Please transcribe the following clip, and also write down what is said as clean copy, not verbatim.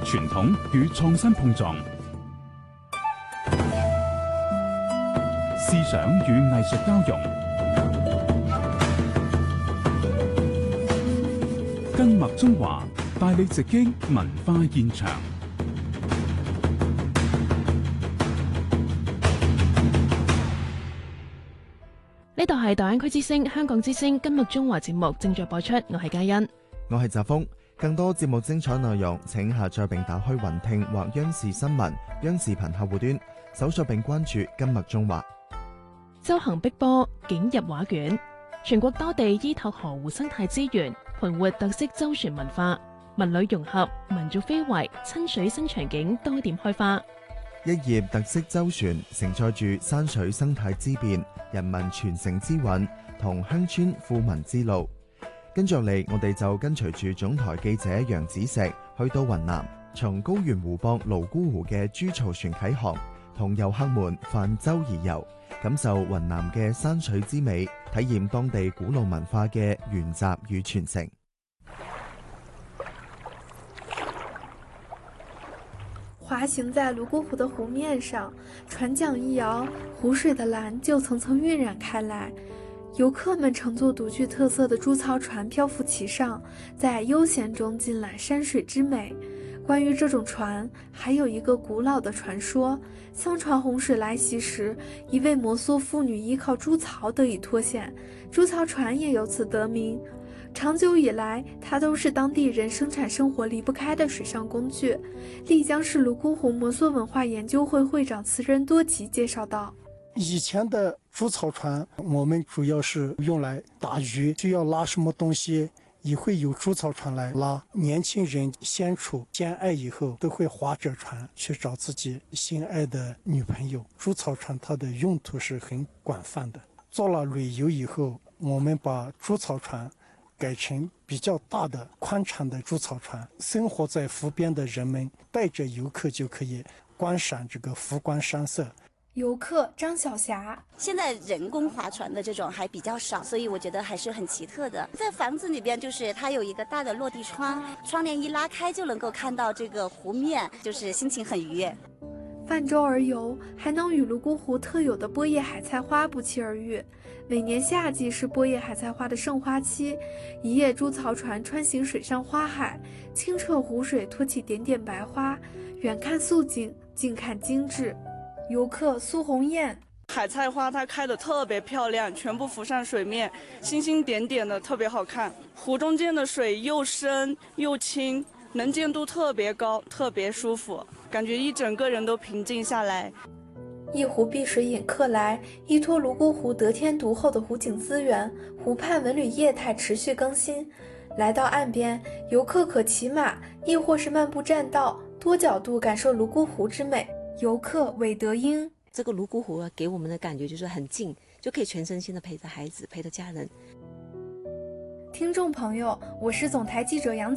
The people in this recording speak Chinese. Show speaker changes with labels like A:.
A: 傳統與創新碰撞，思想與藝術交融，跟麥中華帶你直擊文化現場。
B: 呢度係大灣區之聲、香港之聲跟麥中華節目正在播出，我係嘉欣，
C: 我係澤峰。更多節目精彩內容，請下載並打開雲聽或央視新聞、央視頻客戶端，搜索並關注跟麥中華。
B: 周行碧波，景入畫卷。全國多地依託河湖生態資源，盤活特色舟船文化，文旅融合，民族非遺，親水新場景多點開花。
C: 一葉特色舟船承載住山水生態之變、人民傳承之韻同鄉村富民之路。跟住嚟，我哋就跟隨住總台記者楊子石去到雲南，從高原湖泊瀘沽湖嘅豬槽船啟航，同遊客們泛舟而遊，感受雲南嘅山水之美，體驗當地古老文化嘅沿襲與傳承。
D: 滑行在瀘沽湖的湖面上，船桨一摇，湖水的蓝就层层晕染开来。游客们乘坐独具特色的猪槽船漂浮其上，在悠闲中尽览山水之美。关于这种船，还有一个古老的传说。相传洪水来袭时，一位摩梭妇女依靠猪槽得以脱险，猪槽船也由此得名。长久以来，它都是当地人生产生活离不开的水上工具。丽江市瀘沽湖摩梭文化研究会会长慈仁多吉介绍道，
E: 以前的猪槽船我们主要是用来打鱼，需要拉什么东西也会有猪槽船来拉。年轻人相处相爱以后，都会划着船去找自己心爱的女朋友。猪槽船它的用途是很广泛的。做了旅游以后，我们把猪槽船改成比较大的宽敞的猪槽船，生活在湖边的人们带着游客就可以观赏这个湖光山色。
D: 游客张小霞，
F: 现在人工划船的这种还比较少，所以我觉得还是很奇特的。在房子里边，就是它有一个大的落地窗，窗帘一拉开就能够看到这个湖面，就是心情很愉悦。
D: 泛舟而游，还能与瀘沽湖特有的波叶海菜花不期而遇。每年夏季是波叶海菜花的盛花期，一叶猪槽船穿行水上花海，清澈湖水托起点点白花，远看素景，近看精致。游客苏红艳，
G: 海菜花它开得特别漂亮，全部浮上水面，星星点点的，特别好看。湖中间的水又深又清，能见度特别高，特别舒服，感觉一整个人都平静下来。
D: 一湖碧水引客来，依托瀘沽湖得天独厚的湖景资源，湖畔文旅业态持续更新。来到岸边，游客可骑马，亦或是漫步栈道，多角度感受瀘沽湖之美。游客韦德英，
H: 这个瀘沽湖给我们的感觉就是很近，就可以全身心的陪着孩子，陪着家人。
D: 听众朋友，我是总台记者杨